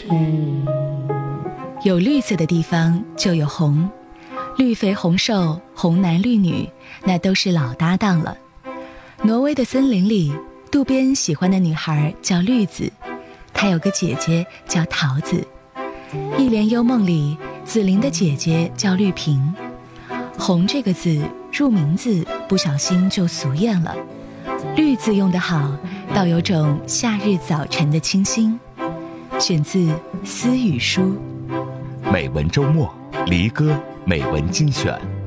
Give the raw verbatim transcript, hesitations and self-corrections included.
有绿色的地方就有红，绿肥红瘦，红男绿女，那都是老搭档了。挪威的森林里，渡边喜欢的女孩叫绿子，她有个姐姐叫桃子。一帘幽梦里，紫菱的姐姐叫绿萍。红这个字入名字不小心就俗艳了，绿字用得好，倒有种夏日早晨的清新。选自思雨书。 美文周末，离歌美文精选。